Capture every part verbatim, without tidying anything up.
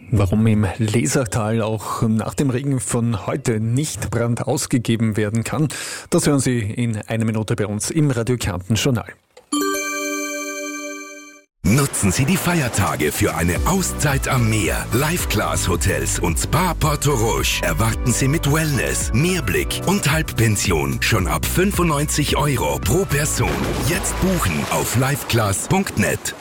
Warum im Lesertal auch nach dem Regen von heute nicht Brand ausgegeben werden kann, das hören Sie in einer Minute bei uns im Radio Kärnten Journal. Nutzen Sie die Feiertage für eine Auszeit am Meer. Live-Class Hotels und Spa Porto Roche erwarten Sie mit Wellness, Meerblick und Halbpension schon ab fünfundneunzig Euro pro Person. Jetzt buchen auf liveclass punkt net.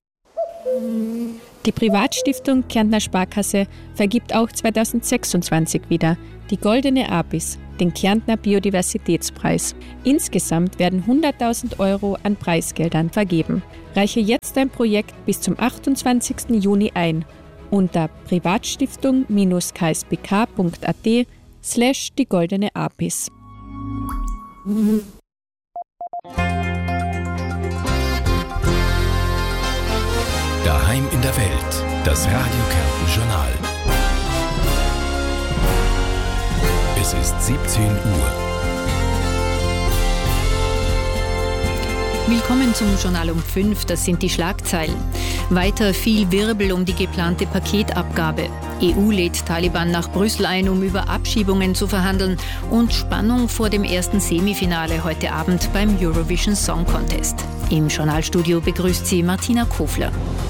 Die Privatstiftung Kärntner Sparkasse vergibt auch zweitausendsechsundzwanzig wieder die Goldene Apis, den Kärntner Biodiversitätspreis. Insgesamt werden hunderttausend Euro an Preisgeldern vergeben. Reiche jetzt dein Projekt bis zum achtundzwanzigsten Juni ein unter privatstiftung-k s b k punkt a t slash die Goldene Apis. Daheim in der Welt, das Radio Kärnten Journal. Es ist siebzehn Uhr. Willkommen zum Journal um fünf, das sind die Schlagzeilen. Weiter viel Wirbel um die geplante Paketabgabe. E U lädt Taliban nach Brüssel ein, um über Abschiebungen zu verhandeln. Und Spannung vor dem ersten Semifinale heute Abend beim Eurovision Song Contest. Im Journalstudio begrüßt sie Martina Kofler.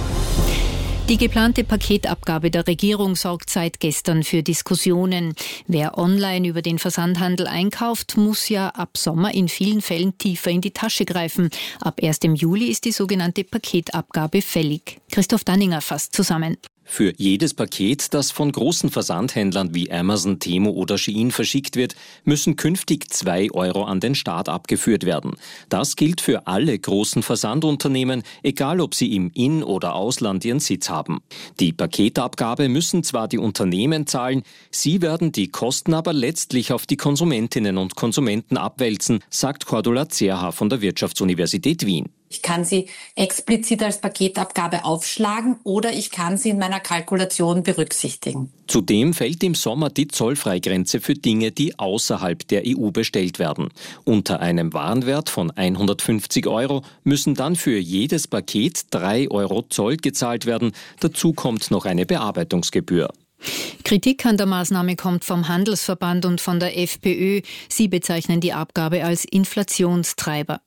Die geplante Paketabgabe der Regierung sorgt seit gestern für Diskussionen. Wer online über den Versandhandel einkauft, muss ja ab Sommer in vielen Fällen tiefer in die Tasche greifen. Ab ersten Juli ist die sogenannte Paketabgabe fällig. Christoph Danninger fasst zusammen. Für jedes Paket, das von großen Versandhändlern wie Amazon, Temu oder Shein verschickt wird, müssen künftig zwei Euro an den Staat abgeführt werden. Das gilt für alle großen Versandunternehmen, egal ob sie im In- oder Ausland ihren Sitz haben. Die Paketabgabe müssen zwar die Unternehmen zahlen, sie werden die Kosten aber letztlich auf die Konsumentinnen und Konsumenten abwälzen, sagt Cordula Zerha von der Wirtschaftsuniversität Wien. Ich kann sie explizit als Paketabgabe aufschlagen oder ich kann sie in meiner Kalkulation berücksichtigen. Zudem fällt im Sommer die Zollfreigrenze für Dinge, die außerhalb der E U bestellt werden. Unter einem Warenwert von hundertfünfzig Euro müssen dann für jedes Paket drei Euro Zoll gezahlt werden. Dazu kommt noch eine Bearbeitungsgebühr. Kritik an der Maßnahme kommt vom Handelsverband und von der FPÖ. Sie bezeichnen die Abgabe als Inflationstreiber.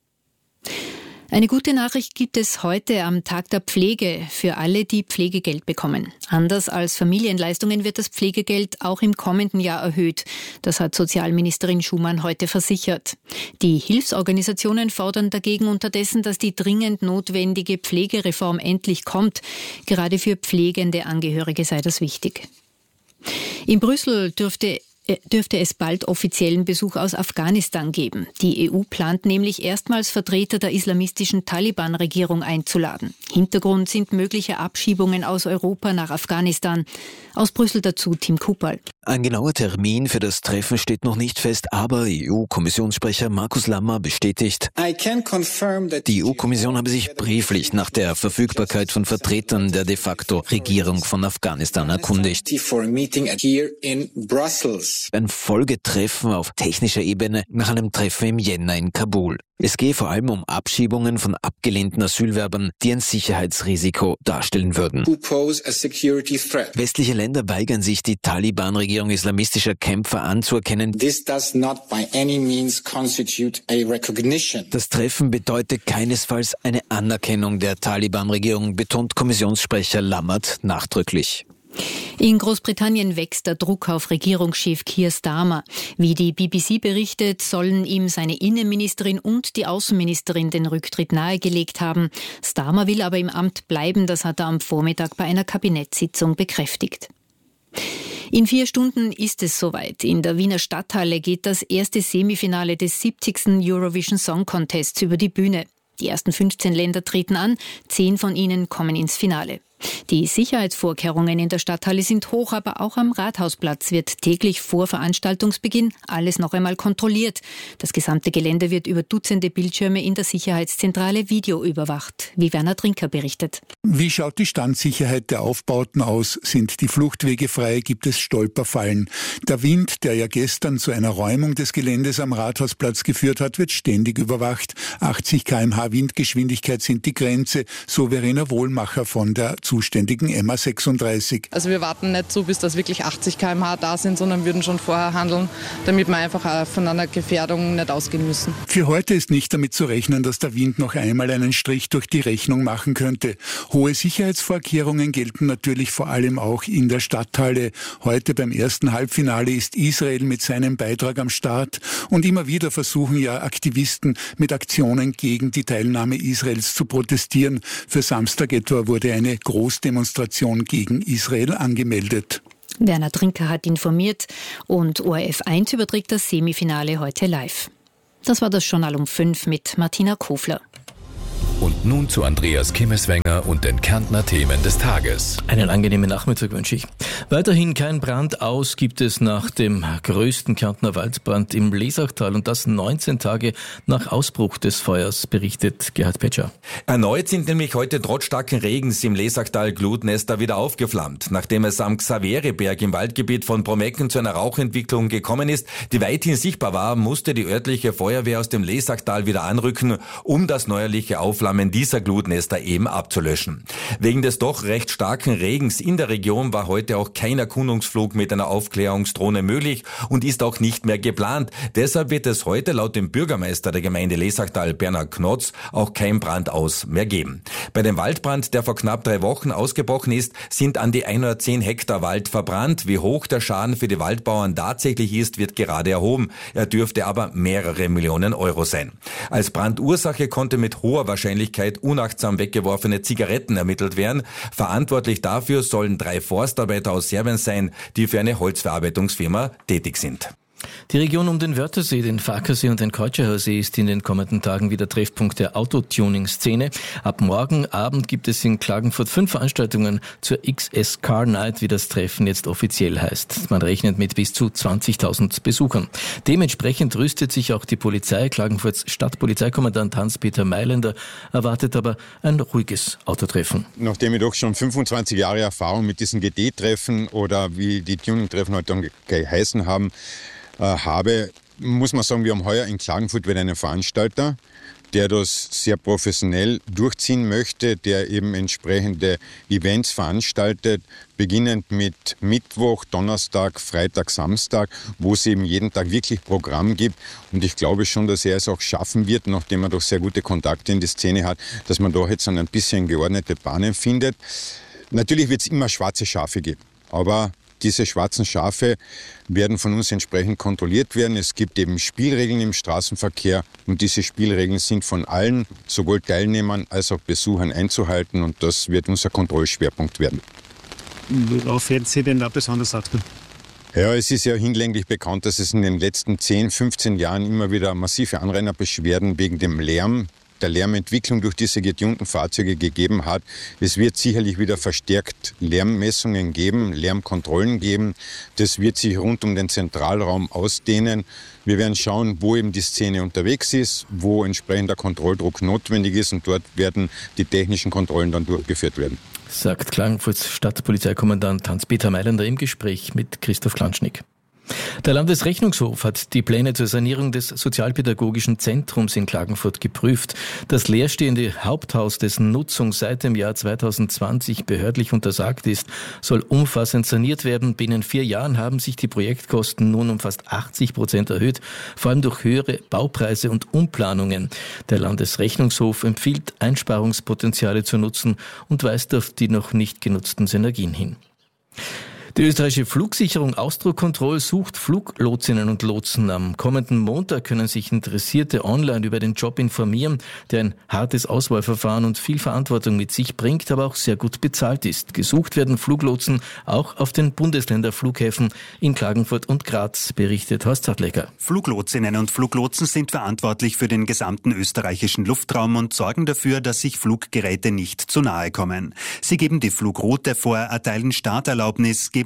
Eine gute Nachricht gibt es heute am Tag der Pflege für alle, die Pflegegeld bekommen. Anders als Familienleistungen wird das Pflegegeld auch im kommenden Jahr erhöht. Das hat Sozialministerin Schumann heute versichert. Die Hilfsorganisationen fordern dagegen unterdessen, dass die dringend notwendige Pflegereform endlich kommt. Gerade für pflegende Angehörige sei das wichtig. In Brüssel dürfte dürfte es bald offiziellen Besuch aus Afghanistan geben. Die E U plant nämlich erstmals Vertreter der islamistischen Taliban-Regierung einzuladen. Hintergrund sind mögliche Abschiebungen aus Europa nach Afghanistan. Aus Brüssel dazu Tim Kupal. Ein genauer Termin für das Treffen steht noch nicht fest, aber E U-Kommissionssprecher Markus Lammer bestätigt, die E U-Kommission habe sich brieflich nach der Verfügbarkeit von Vertretern der de facto Regierung von Afghanistan erkundigt. Ein Folgetreffen auf technischer Ebene nach einem Treffen im Jänner in Kabul. Es gehe vor allem um Abschiebungen von abgelehnten Asylwerbern, die ein Sicherheitsrisiko darstellen würden. Westliche Länder weigern sich, die Taliban-Regierung islamistischer Kämpfer anzuerkennen. Das Treffen bedeutet keinesfalls eine Anerkennung der Taliban-Regierung, betont Kommissionssprecher Lammert nachdrücklich. In Großbritannien wächst der Druck auf Regierungschef Keir Starmer. Wie die B B C berichtet, sollen ihm seine Innenministerin und die Außenministerin den Rücktritt nahegelegt haben. Starmer will aber im Amt bleiben, das hat er am Vormittag bei einer Kabinettssitzung bekräftigt. In vier Stunden ist es soweit. In der Wiener Stadthalle geht das erste Semifinale des siebzigsten Eurovision Song Contests über die Bühne. Die ersten fünfzehn Länder treten an, zehn von ihnen kommen ins Finale. Die Sicherheitsvorkehrungen in der Stadthalle sind hoch, aber auch am Rathausplatz wird täglich vor Veranstaltungsbeginn alles noch einmal kontrolliert. Das gesamte Gelände wird über Dutzende Bildschirme in der Sicherheitszentrale videoüberwacht, wie Werner Trinker berichtet. Wie schaut die Standsicherheit der Aufbauten aus? Sind die Fluchtwege frei? Gibt es Stolperfallen? Der Wind, der ja gestern zu einer Räumung des Geländes am Rathausplatz geführt hat, wird ständig überwacht. achtzig Kilometer pro Stunde Windgeschwindigkeit sind die Grenze, so Verena Wohlmacher von der zuständigen M A sechsunddreißig. Also wir warten nicht so, bis das wirklich achtzig Kilometer pro Stunde da sind, sondern würden schon vorher handeln, damit wir einfach auch von einer Gefährdung nicht ausgehen müssen. Für heute ist nicht damit zu rechnen, dass der Wind noch einmal einen Strich durch die Rechnung machen könnte. Hohe Sicherheitsvorkehrungen gelten natürlich vor allem auch in der Stadthalle. Heute beim ersten Halbfinale ist Israel mit seinem Beitrag am Start und immer wieder versuchen ja Aktivisten mit Aktionen gegen die Teilnahme Israels zu protestieren. Für Samstag etwa wurde eine Großdemonstration gegen Israel angemeldet. Werner Trinker hat informiert und O R F eins überträgt das Semifinale heute live. Das war das Journal um fünf mit Martina Kofler. Und nun zu Andreas Kimmeswenger und den Kärntner Themen des Tages. Einen angenehmen Nachmittag wünsche ich. Weiterhin kein Brand aus gibt es nach dem größten Kärntner Waldbrand im Lesachtal und das neunzehn Tage nach Ausbruch des Feuers, berichtet Gerhard Petscher. Erneut sind nämlich heute trotz starken Regens im Lesachtal Glutnester wieder aufgeflammt. Nachdem es am Xaveriberg im Waldgebiet von Bromecken zu einer Rauchentwicklung gekommen ist, die weithin sichtbar war, musste die örtliche Feuerwehr aus dem Lesachtal wieder anrücken, um das neuerliche Aufflammen dieser Glutnester eben abzulöschen. Wegen des doch recht starken Regens in der Region war heute auch kein Erkundungsflug mit einer Aufklärungsdrohne möglich und ist auch nicht mehr geplant. Deshalb wird es heute laut dem Bürgermeister der Gemeinde Lesachtal, Bernhard Knotz, auch kein Brandaus mehr geben. Bei dem Waldbrand, der vor knapp drei Wochen ausgebrochen ist, sind an die hundertzehn Hektar Wald verbrannt. Wie hoch der Schaden für die Waldbauern tatsächlich ist, wird gerade erhoben. Er dürfte aber mehrere Millionen Euro sein. Als Brandursache konnte mit hoher Wahrscheinlichkeit unachtsam weggeworfene Zigaretten ermittelt werden. Verantwortlich dafür sollen drei Forstarbeiter aus Serbien sein, die für eine Holzverarbeitungsfirma tätig sind. Die Region um den Wörthersee, den Farkasee und den Keutscherer See ist in den kommenden Tagen wieder Treffpunkt der Autotuning-Szene. Ab morgen Abend gibt es in Klagenfurt fünf Veranstaltungen zur X S Car Night, wie das Treffen jetzt offiziell heißt. Man rechnet mit bis zu zwanzigtausend Besuchern. Dementsprechend rüstet sich auch die Polizei. Klagenfurts Stadtpolizeikommandant Hans-Peter Mailänder erwartet aber ein ruhiges Autotreffen. Nachdem ich doch schon fünfundzwanzig Jahre Erfahrung mit diesen G D-Treffen oder wie die Tuning-Treffen heute geheißen haben, habe, muss man sagen, wir haben heuer in Klagenfurt wieder einen Veranstalter, der das sehr professionell durchziehen möchte, der eben entsprechende Events veranstaltet, beginnend mit Mittwoch, Donnerstag, Freitag, Samstag, wo es eben jeden Tag wirklich Programm gibt. Und ich glaube schon, dass er es auch schaffen wird, nachdem er doch sehr gute Kontakte in die Szene hat, dass man da jetzt ein bisschen geordnete Bahnen findet. Natürlich wird es immer schwarze Schafe geben, aber diese schwarzen Schafe werden von uns entsprechend kontrolliert werden. Es gibt eben Spielregeln im Straßenverkehr und diese Spielregeln sind von allen, sowohl Teilnehmern als auch Besuchern einzuhalten und das wird unser Kontrollschwerpunkt werden. Worauf werden Sie denn da besonders achten? Ja, es ist ja hinlänglich bekannt, dass es in den letzten zehn, fünfzehn Jahren immer wieder massive Anrainerbeschwerden wegen dem Lärm, der Lärmentwicklung durch diese getunten Fahrzeuge gegeben hat. Es wird sicherlich wieder verstärkt Lärmmessungen geben, Lärmkontrollen geben. Das wird sich rund um den Zentralraum ausdehnen. Wir werden schauen, wo eben die Szene unterwegs ist, wo entsprechender Kontrolldruck notwendig ist und dort werden die technischen Kontrollen dann durchgeführt werden. Sagt Klagenfurts Stadtpolizeikommandant Hans-Peter Mailänder im Gespräch mit Christoph Klanschnick. Der Landesrechnungshof hat die Pläne zur Sanierung des Sozialpädagogischen Zentrums in Klagenfurt geprüft. Das leerstehende Haupthaus, dessen Nutzung seit dem Jahr zweitausendzwanzig behördlich untersagt ist, soll umfassend saniert werden. Binnen vier Jahren haben sich die Projektkosten nun um fast achtzig Prozent erhöht, vor allem durch höhere Baupreise und Umplanungen. Der Landesrechnungshof empfiehlt, Einsparungspotenziale zu nutzen und weist auf die noch nicht genutzten Synergien hin. Die österreichische Flugsicherung Austrocontrol sucht Fluglotsinnen und Lotsen. Am kommenden Montag können sich Interessierte online über den Job informieren, der ein hartes Auswahlverfahren und viel Verantwortung mit sich bringt, aber auch sehr gut bezahlt ist. Gesucht werden Fluglotsen auch auf den Bundesländerflughäfen in Klagenfurt und Graz, berichtet Horst Zadlecker. Fluglotsinnen und Fluglotsen sind verantwortlich für den gesamten österreichischen Luftraum und sorgen dafür, dass sich Fluggeräte nicht zu nahe kommen. Sie geben die Flugroute vor, erteilen Starterlaubnis, geben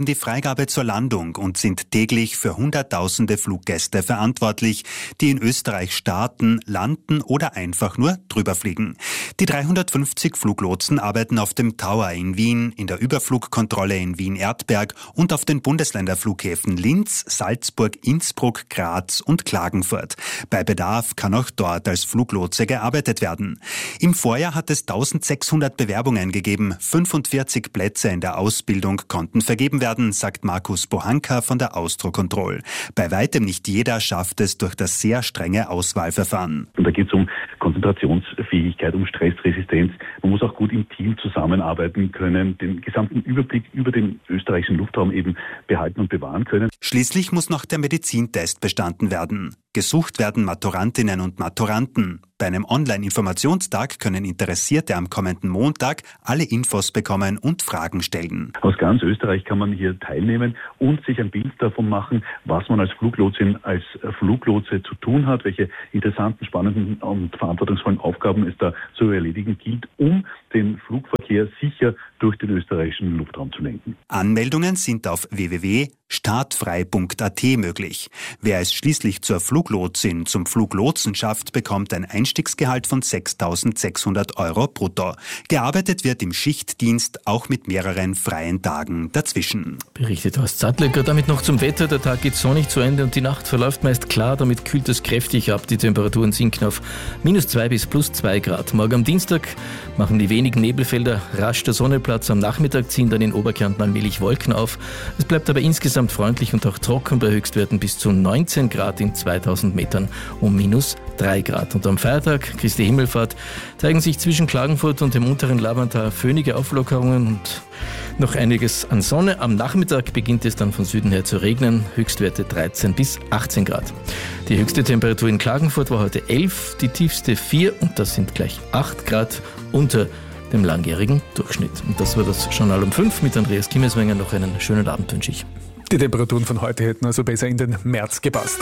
eben die Freigabe zur Landung und sind täglich für Hunderttausende Fluggäste verantwortlich, die in Österreich starten, landen oder einfach nur drüber fliegen. Die dreihundertfünfzig Fluglotsen arbeiten auf dem Tower in Wien, in der Überflugkontrolle in Wien-Erdberg und auf den Bundesländerflughäfen Linz, Salzburg, Innsbruck, Graz und Klagenfurt. Bei Bedarf kann auch dort als Fluglotse gearbeitet werden. Im Vorjahr hat es eintausendsechshundert Bewerbungen gegeben. fünfundvierzig Plätze in der Ausbildung konnten vergeben werden, sagt Markus Bohanka von der Austrocontrol. Bei weitem nicht jeder schafft es durch das sehr strenge Auswahlverfahren. Und da geht es um Konzentrationsfähigkeit, um Stressresistenz. Man muss auch gut im Team zusammenarbeiten können, den gesamten Überblick über den österreichischen Luftraum eben behalten und bewahren können. Schließlich muss noch der Medizintest bestanden werden. Gesucht werden Maturantinnen und Maturanten. Bei einem Online-Informationstag können Interessierte am kommenden Montag alle Infos bekommen und Fragen stellen. Aus ganz Österreich kann man hier teilnehmen und sich ein Bild davon machen, was man als Fluglotsin, als Fluglotse zu tun hat, welche interessanten, spannenden und verantwortungsvollen Aufgaben es da zu erledigen gilt, um den Flugverkehr sicher durch den österreichischen Luftraum zu lenken. Anmeldungen sind auf w w w punkt startfrei punkt a t möglich. Wer es schließlich zur Fluglotsin, zum Fluglotsen schafft, bekommt ein Einstiegsgehalt von sechstausendsechshundert Euro brutto. Gearbeitet wird im Schichtdienst, auch mit mehreren freien Tagen dazwischen. Berichtet Horst Sattlecker. Damit noch zum Wetter. Der Tag geht sonnig zu Ende und die Nacht verläuft meist klar. Damit kühlt es kräftig ab. Die Temperaturen sinken auf minus zwei bis plus zwei Grad. Morgen am Dienstag machen die wenigen Nebelfelder rasch der Sonne Platz. Am Nachmittag ziehen dann in Oberkärnten allmählich Wolken auf. Es bleibt aber insgesamt freundlich und auch trocken bei Höchstwerten bis zu neunzehn Grad in zweitausend Metern um minus drei Grad. Und am Feiertag, Christi Himmelfahrt, zeigen sich zwischen Klagenfurt und dem unteren Lavantal föhnige Auflockerungen und noch einiges an Sonne. Am Nachmittag beginnt es dann von Süden her zu regnen. Höchstwerte dreizehn bis achtzehn Grad. Die höchste Temperatur in Klagenfurt war heute elf, die tiefste vier und das sind gleich acht Grad unter dem langjährigen Durchschnitt. Und das war das Journal um fünf mit Andreas Kimmeswenger. Noch einen schönen Abend wünsche ich. Die Temperaturen von heute hätten also besser in den März gepasst.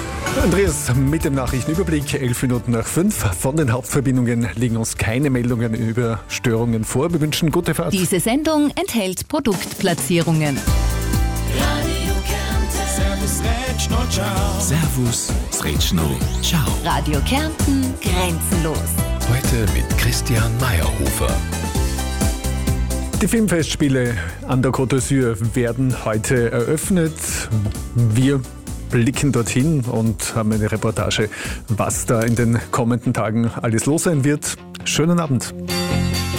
Andreas mit dem Nachrichtenüberblick, elf Minuten nach fünf. Von den Hauptverbindungen liegen uns keine Meldungen über Störungen vor. Wir wünschen gute Fahrt. Diese Sendung enthält Produktplatzierungen. Servus, Rätschno, ciao. Servus, Rätschno, ciao. Radio Kärnten, grenzenlos. Heute mit Christian Meyerhofer. Die Filmfestspiele an der Côte d'Azur werden heute eröffnet. Wir blicken dorthin und haben eine Reportage, was da in den kommenden Tagen alles los sein wird. Schönen Abend.